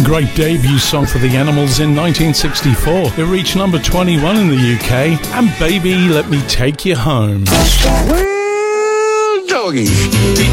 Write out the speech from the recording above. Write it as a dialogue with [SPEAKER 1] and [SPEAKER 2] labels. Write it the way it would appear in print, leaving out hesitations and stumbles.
[SPEAKER 1] great debut song for the Animals in 1964. It reached number 21 in the UK, and Baby Let Me Take You Home.
[SPEAKER 2] Well, doggy.